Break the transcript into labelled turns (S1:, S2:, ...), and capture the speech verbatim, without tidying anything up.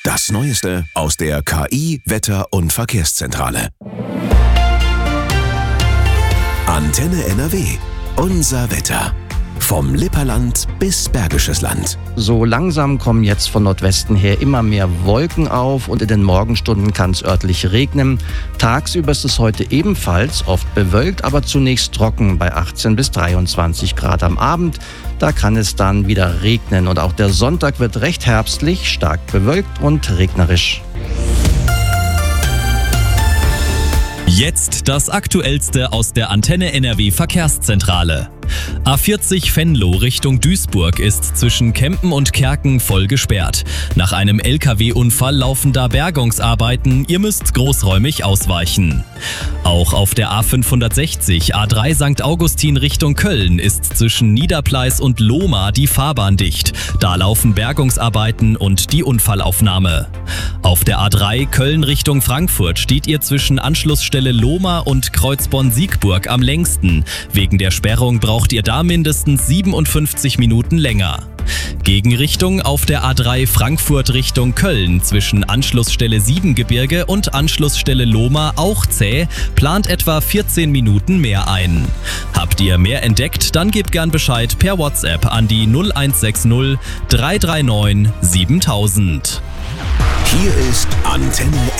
S1: Das Neueste aus der K I-, Wetter- und Verkehrszentrale. Antenne N R W. Unser Wetter. Vom Lipperland bis Bergisches Land.
S2: So langsam kommen jetzt von Nordwesten her immer mehr Wolken auf und in den Morgenstunden kann es örtlich regnen. Tagsüber ist es heute ebenfalls oft bewölkt, aber zunächst trocken bei achtzehn bis dreiundzwanzig Grad am Abend. Da kann es dann wieder regnen und auch der Sonntag wird recht herbstlich, stark bewölkt und regnerisch.
S3: Jetzt das Aktuellste aus der Antenne N R W Verkehrszentrale. A vierzig Venlo Richtung Duisburg ist zwischen Kempen und Kerken voll gesperrt. Nach einem L K W-Unfall laufen da Bergungsarbeiten. Ihr müsst großräumig ausweichen. Auch auf der A fünfhundertsechzig A drei Sankt Augustin Richtung Köln ist zwischen Niederpleis und Lohmar die Fahrbahn dicht. Da laufen Bergungsarbeiten und die Unfallaufnahme. Auf der A drei Köln Richtung Frankfurt steht ihr zwischen Anschlussstelle Lohmar und Kreuzborn-Siegburg am längsten. Wegen der Sperrung braucht ihr da mindestens siebenundfünfzig Minuten länger. Gegenrichtung auf der A drei Frankfurt Richtung Köln zwischen Anschlussstelle Siebengebirge und Anschlussstelle Lohmar auch zäh, plant etwa vierzehn Minuten mehr ein. Habt ihr mehr entdeckt, dann gebt gern Bescheid per WhatsApp an die null eins sechs null drei drei neun siebentausend.
S1: Hier ist Antenne